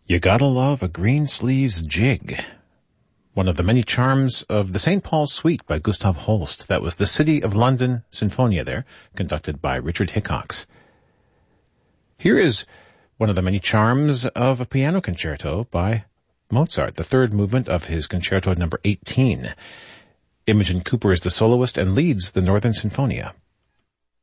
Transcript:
You Gotta Love a Green Sleeves Jig. One of the many charms of the St. Paul's Suite by Gustav Holst. That was the City of London Sinfonia there, conducted by Richard Hickox. Here is one of the many charms of a piano concerto by Mozart, the third movement of his Concerto number 18. Imogen Cooper is the soloist and leads the Northern Sinfonia.